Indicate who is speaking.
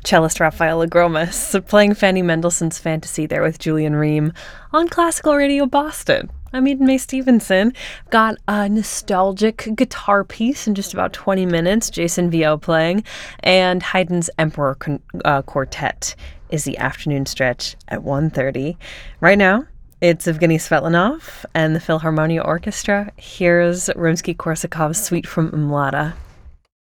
Speaker 1: Cellist Rafaela Gromas playing Fanny Mendelssohn's Fantasy there with Julian Ream on Classical Radio Boston. I'm Eden Mae Stevenson. Got a nostalgic guitar piece in just about 20 minutes, Jason Vio playing, and Haydn's Emperor Quartet is the afternoon stretch at 1:30. Right now, it's Evgeny Svetlanov and the Philharmonia Orchestra. Here's Rimsky-Korsakov's Suite from Mlada.